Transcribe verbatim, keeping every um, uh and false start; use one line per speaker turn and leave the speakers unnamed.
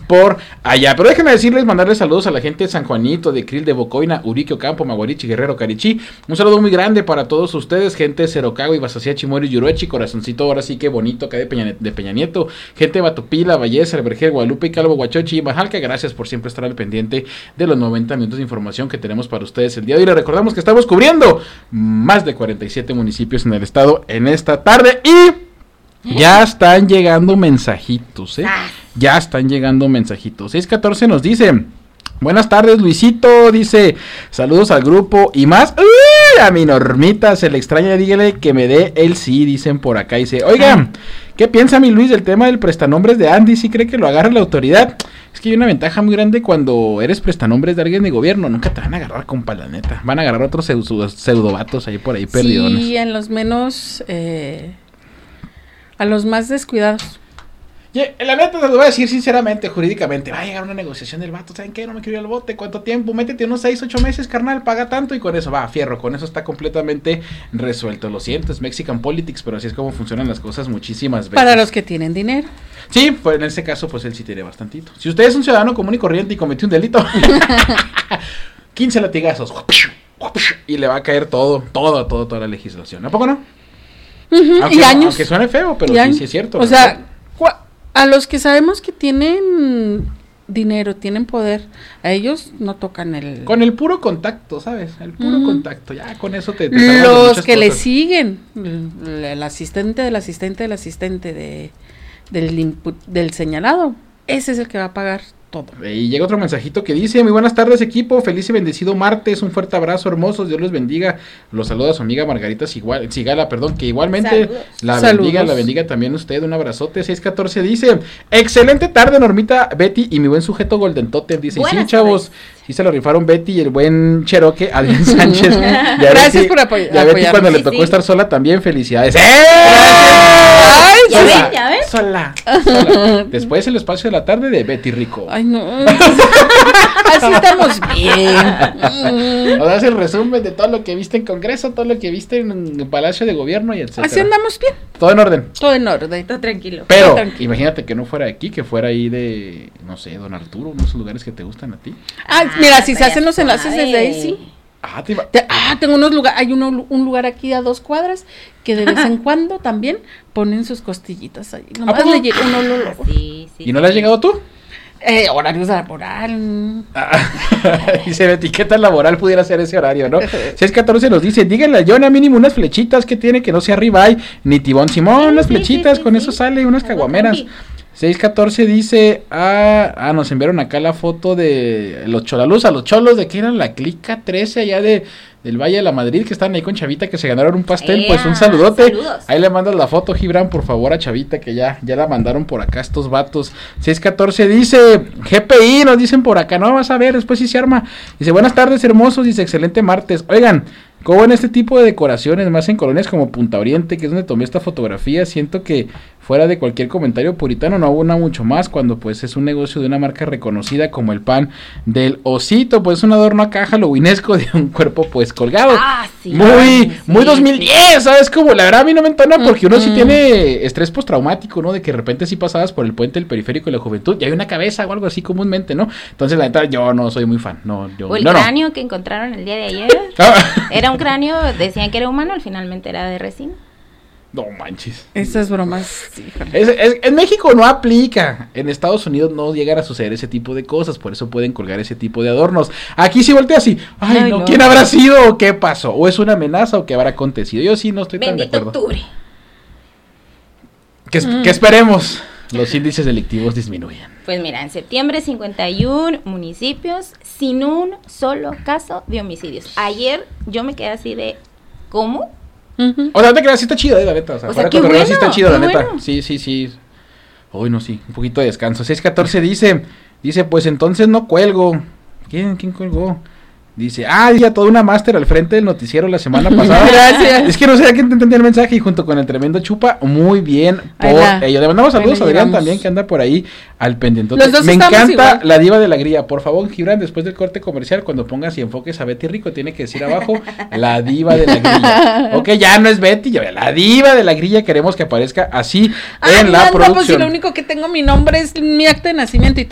por allá. Pero déjenme decirles, mandarles saludos a la gente de San Juanito, de Krill, de Bocoina, Urique, Ocampo, Maguarichi, Guerrero, Carichí. Un saludo muy grande para todos ustedes, gente de Cerocago, Ibasacía, Chimori, Yuruechi, Corazoncito, ahora sí que bonito, acá de Peña, de Peña Nieto, gente de Batupila, Valleza, Albergel, Guadalupe, Calvo, Huachochi y Majalca. Gracias por siempre estar al pendiente de los noventa minutos de información que tenemos para ustedes el día de hoy. Les recordamos que estamos cubriendo más de cuarenta y siete municipios en el estado en esta tarde y ya están llegando mensajitos, ¿eh? Ya están llegando mensajitos. seis catorce nos dice: buenas tardes, Luisito, dice, saludos al grupo y más. ¡Uy! A mi Normita se le extraña, dígale que me dé el sí, dicen por acá. Dice, oiga, ¿qué piensa mi Luis del tema del prestanombres de Andy? ¿Sí cree que lo agarra la autoridad? Es que hay una ventaja muy grande cuando eres prestanombres de alguien de gobierno. Nunca te van a agarrar, compa, la neta. Van a agarrar otros pseudo, pseudovatos ahí por ahí perdidones.
Sí, en los menos, eh, a los más descuidados.
La neta te lo voy a decir sinceramente, jurídicamente, va a llegar una negociación del vato, ¿saben qué? No me quiero ir al bote, ¿cuánto tiempo? Métete unos seis, ocho meses, carnal, paga tanto y con eso va, fierro, con eso está completamente resuelto. Lo siento, es Mexican Politics, pero así es como funcionan las cosas muchísimas veces.
Para los que tienen dinero.
Sí, pues en ese caso, pues él sí tiene bastantito. Si usted es un ciudadano común y corriente y cometió un delito, quince latigazos, y le va a caer todo, todo, todo, toda la legislación, ¿a poco no?
Uh-huh,
aunque,
y años.
Aunque suene feo, pero sí, sí es cierto.
O ¿verdad? Sea, a los que sabemos que tienen dinero, tienen poder, a ellos no tocan el...
Con el puro contacto, ¿sabes? El puro mm. contacto, ya con eso te... te
los que cosas. Le siguen, el, el asistente del asistente del asistente de del, input, del señalado, ese es el que va a pagar todo.
Y llega otro mensajito que dice, muy buenas tardes equipo, feliz y bendecido martes, un fuerte abrazo hermosos, Dios les bendiga, los saluda su amiga Margarita Sigala, Sigala perdón, que igualmente Saludos. la bendiga, Saludos. la bendiga también usted, un abrazote. Seis catorce dice, excelente tarde Normita, Betty y mi buen sujeto Golden Totem, dice, buenas y sí chavos, tardes. Sí se lo rifaron Betty y el buen Cherokee, Adrián Sánchez.
Gracias Betty, por apoyar.
Y a Betty cuando sí, le tocó sí. estar sola también, felicidades. ¡Eh!
Ay,
ya ven, ya ven.
Sola, sola. Después el espacio de la tarde de Betty Rico.
Ay, no. Así estamos bien.
O das el resumen de todo lo que viste en Congreso, todo lo que viste en el Palacio de Gobierno y etcétera.
Así andamos bien.
Todo en orden.
Todo en orden.
Todo tranquilo.
Pero,
todo tranquilo.
Imagínate que no fuera aquí, que fuera ahí de, no sé, Don Arturo, unos lugares que te gustan a ti.
Ah, ah mira, si se hacen los enlaces ay. desde ahí, sí.
Ah, te iba...
ah, tengo unos lugares, hay uno, un lugar aquí a dos cuadras que de vez en cuando también ponen sus costillitas ahí. Nomás le llega uno, lo, lo.
Sí, sí,
¿Y no le has llegado tú?
Eh, horarios laboral.
Ah, dice Betty, ¿qué tan laboral pudiera ser ese horario, no? seis catorce nos dice, díganle a Jonah mínimo unas flechitas que tiene, que no sea arriba hay, ni tibón Simón, sí, unas sí, flechitas, sí, sí, con sí. eso sale, unas caguameras. seis catorce dice, ah, ah, nos enviaron acá la foto de los cholaluz, a los cholos de que eran la clica trece allá de del Valle de la Madrid, que están ahí con Chavita, que se ganaron un pastel, Ea, pues un saludote, saludos. Ahí le mandas la foto, Gibran, por favor, a Chavita, que ya, ya la mandaron por acá estos vatos. seis catorce dice, G P I, nos dicen por acá, no vas a ver, después sí se arma, dice, buenas tardes hermosos, dice, excelente martes, oigan, como en este tipo de decoraciones, más en colonias como Punta Oriente, que es donde tomé esta fotografía, siento que fuera de cualquier comentario puritano no abona mucho más cuando pues es un negocio de una marca reconocida como el pan del osito, pues es un adorno acá halloweenesco de un cuerpo pues colgado.
Ah, sí.
Muy,
sí,
muy dos mil diez,
sí.
¿sabes? Como la verdad a mí no me entona porque uno sí tiene estrés postraumático, ¿no? De que de repente sí pasabas por el puente del periférico de la juventud y hay una cabeza o algo así comúnmente, ¿no? Entonces la neta yo no soy muy fan, no, yo
O el
no,
cráneo
no.
que encontraron el día de ayer, era un cráneo, decían que era humano, al finalmente era de resina.
No manches.
Esas bromas,
es, es, en México no aplica. En Estados Unidos no llegan a suceder ese tipo de cosas. Por eso pueden colgar ese tipo de adornos. Aquí sí voltea así. Ay, Ay no, no, ¿quién habrá sido o qué pasó? ¿O es una amenaza o qué habrá acontecido? Yo sí no estoy
Bendito
tan de acuerdo.
Octubre.
Que, mm. que esperemos los índices delictivos disminuyan.
Pues mira, en septiembre cincuenta y uno municipios sin un solo caso de homicidios. Ayer yo me quedé así de ¿cómo?
Uh-huh. O sea, te creas, sí está chido, eh, la neta. O sea,
o sea
para
qué bueno,
sí está chido, la neta.
Bueno.
Sí, sí, sí. Uy, no, sí, un poquito de descanso. seis catorce dice, dice, pues entonces no cuelgo. ¿Quién, quién colgó? Dice, ah, ya toda una máster al frente del noticiero la semana pasada.
Gracias.
Es que no sé a quién te entendía el mensaje y junto con el tremendo Chupa, muy bien por ello. Le mandamos saludos a Adrián también, que anda por ahí al pendiente. Me encanta igual. La diva de la grilla. Por favor, Gibran, después del corte comercial, cuando pongas y enfoques a Betty Rico, tiene que decir abajo, la diva de la grilla. Ok, ya no es Betty, ya la diva de la grilla, queremos que aparezca así Ay, en la anda, producción.
Pues si lo único que tengo mi nombre es mi acta de nacimiento y